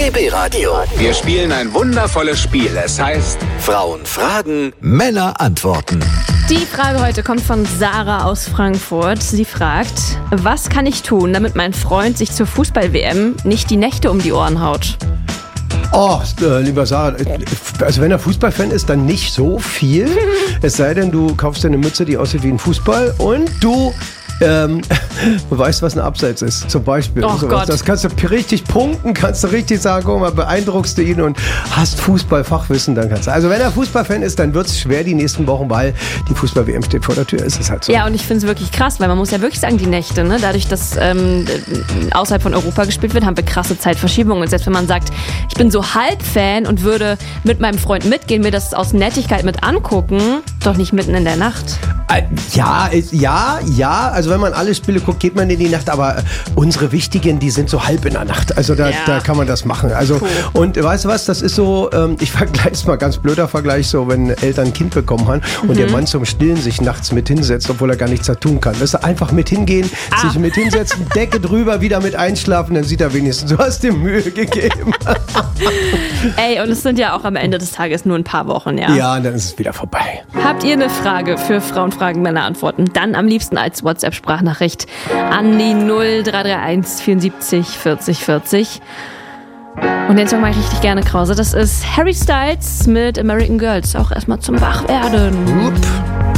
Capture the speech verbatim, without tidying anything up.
B B Radio. Wir spielen ein wundervolles Spiel. Es heißt Frauen fragen, Männer antworten. Die Frage heute kommt von Sarah aus Frankfurt. Sie fragt, was kann ich tun, damit mein Freund sich zur Fußball-W M nicht die Nächte um die Ohren haut? Oh, äh, lieber Sarah, also wenn er Fußballfan ist, dann nicht so viel. Es sei denn, du kaufst dir eine Mütze, die aussieht wie ein Fußball und du ähm, weißt, was ein Abseits ist, zum Beispiel. Oh Gott. Das kannst du richtig punkten, kannst du richtig sagen, guck mal, beeindruckst du ihn und hast Fußballfachwissen, dann kannst du. Also wenn er Fußballfan ist, dann wird es schwer die nächsten Wochen, weil die Fußball-W M steht vor der Tür, ist es halt so. Ja, und ich finde es wirklich krass, weil man muss ja wirklich sagen, die Nächte, ne? Dadurch, dass ähm, außerhalb von Europa gespielt wird, haben wir krasse Zeitverschiebungen. Und selbst wenn man sagt, ich bin so halb Fan und würde mit meinem Freund mitgehen, mir das aus Nettigkeit mit angucken, doch nicht mitten in der Nacht. Ja, ja, ja, also wenn man alle Spiele guckt, geht man in die Nacht, aber unsere wichtigen, die sind so halb in der Nacht, also da, ja. da kann man das machen. Also cool. Und weißt du was, das ist so, ähm, ich vergleiche es mal, ganz blöder Vergleich, so wenn Eltern ein Kind bekommen haben und mhm. der Mann zum Stillen sich nachts mit hinsetzt, obwohl er gar nichts da tun kann. Das ist einfach mit hingehen, ah. sich mit hinsetzen, Decke drüber, wieder mit einschlafen, dann sieht er wenigstens, du hast dir Mühe gegeben. Ey, und es sind ja auch am Ende des Tages nur ein paar Wochen, ja? Ja, und dann ist es wieder vorbei. Habt ihr eine Frage für Frauenfragen, Männer antworten? Dann am liebsten als WhatsApp-Sprachnachricht an die null drei drei eins vierundsiebzig vierzig vierzig. Und den Song mache ich richtig gerne, Krause. Das ist Harry Styles mit American Girls. Auch erstmal zum Wachwerden. Upp.